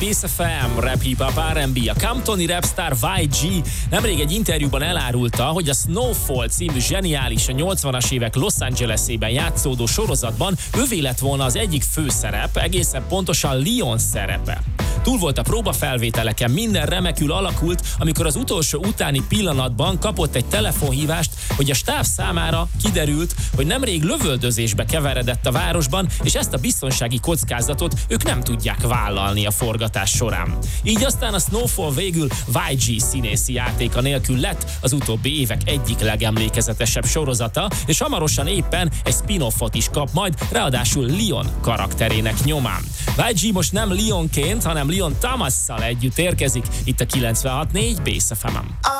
Bass FM, Rap Hip Hop R&B. A Comptoni rapstar YG nemrég egy interjúban elárulta, hogy a Snowfall című zseniális a 80-as évek Los Angelesében játszódó sorozatban ővé lett volna az egyik főszerep, egészen pontosan Leon szerepe. Túl volt a próbafelvételeken, minden remekül alakult, amikor az utolsó utáni pillanatban kapott egy telefonhívást, hogy a stáb számára kiderült, hogy nemrég lövöldözésbe keveredett a városban, és ezt a biztonsági kockázatot ők nem tudják vállalni a forgatás során. Így aztán a Snowfall végül YG színészi játéka nélkül lett az utóbbi évek egyik legemlékezetesebb sorozata, és hamarosan éppen egy spin-offot is kap majd, ráadásul Leon karakterének nyomán. YG most nem Leonként, hanem Leon Thomasszal együtt érkezik itt a 96.4 Bass FM-en.